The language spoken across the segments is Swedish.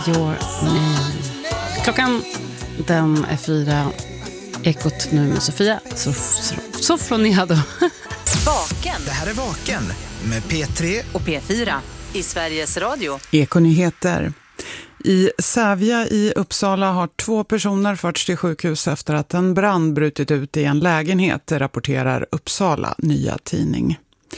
Your name. Klockan den är 4. Ekot nu med Sofia Sofroniado. Vaken. Det här är Vaken med P3 och P4 i Sveriges Radio. Ekonyheter. I Sävja i Uppsala har 2 personer förts till sjukhus efter att en brand brutit ut i en lägenhet, rapporterar Uppsala Nya Tidning.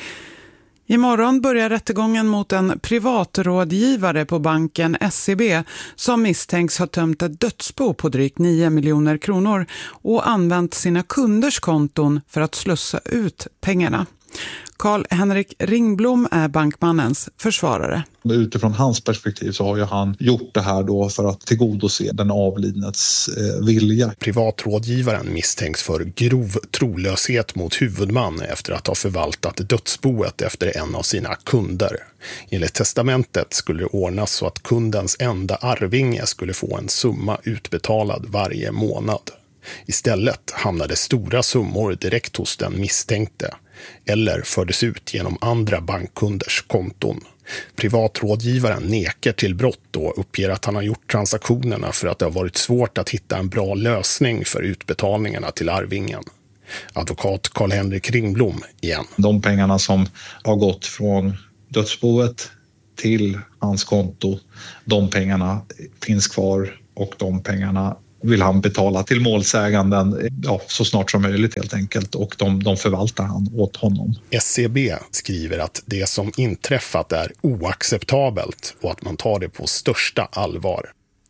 Imorgon börjar rättegången mot en privatrådgivare på banken SEB som misstänks ha tömt ett dödsbo på drygt 9 miljoner kronor och använt sina kunders konton för att slussa ut pengarna. Carl-Henrik Ringblom är bankmannens försvarare. Utifrån hans perspektiv så har ju han gjort det här då för att tillgodose den avlidnes vilja. Privatrådgivaren misstänks för grov trolöshet mot huvudman efter att ha förvaltat dödsboet efter en av sina kunder. Enligt testamentet skulle det ordnas så att kundens enda arvinge skulle få en summa utbetalad varje månad. Istället hamnade stora summor direkt hos den misstänkte eller fördes ut genom andra bankkunders konton. Privatrådgivaren nekar till brott och uppger att han har gjort transaktionerna för att det har varit svårt att hitta en bra lösning för utbetalningarna till arvingen. Advokat Carl-Henrik Ringblom igen. De pengarna som har gått från dödsboet till hans konto, de pengarna finns kvar och de pengarna vill han betala till målsäganden så snart som möjligt helt enkelt, och de förvaltar han åt honom. SEB skriver att det som inträffat är oacceptabelt och att man tar det på största allvar.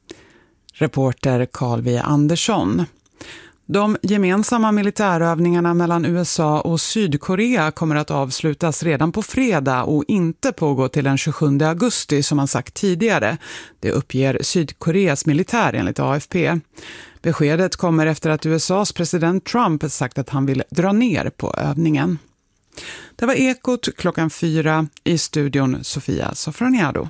Reporter Carl V. Andersson. De gemensamma militärövningarna mellan USA och Sydkorea kommer att avslutas redan på fredag och inte pågå till den 27 augusti som man sagt tidigare. Det uppger Sydkoreas militär enligt AFP. Beskedet kommer efter att USAs president Trump sagt att han vill dra ner på övningen. Det var Ekot klockan 4 i studion Sofia Sofroniado.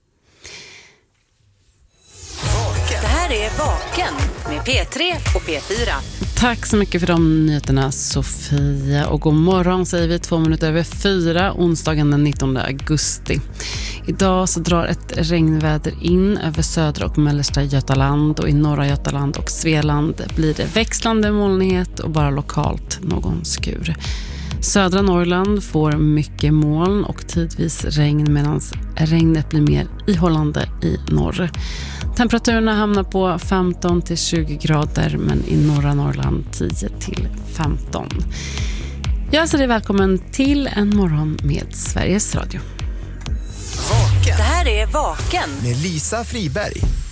Det här är Vaken med P3 och P4. Tack så mycket för de nyheterna, Sofia. Och god morgon säger vi 2 minuter över 4, onsdagen den 19 augusti. Idag så drar ett regnväder in över södra och mellersta Götaland, och i norra Götaland och Svealand blir det växlande molnighet och bara lokalt någon skur. Södra Norrland får mycket moln och tidvis regn, medan regnet blir mer ihållande i norr. Temperaturerna hamnar på 15 till 20 grader, men i norra Norrland 10 till 15. Jag säger välkommen till en morgon med Sveriges Radio. Vaken. Det här är Vaken med Lisa Friberg.